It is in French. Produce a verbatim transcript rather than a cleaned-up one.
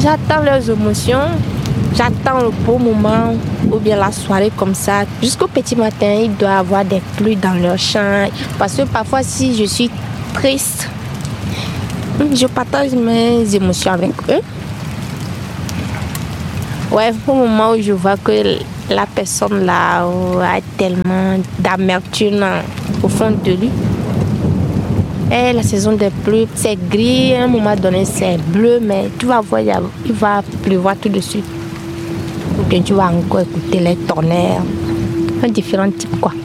J'attends leurs émotions. J'attends le beau moment ou bien la soirée comme ça. Jusqu'au petit matin, il doit y avoir des pluies dans leur champ. Parce que parfois, si je suis triste, je partage mes émotions avec eux. Ouais, au moment où je vois que la personne là a tellement d'amertume au fond de lui. Et la saison des pluies, c'est gris, à un moment donné c'est bleu, mais tu vas voir, il va pleuvoir tout de suite. Ou bien tu vas encore écouter les tonnerres, différents types quoi.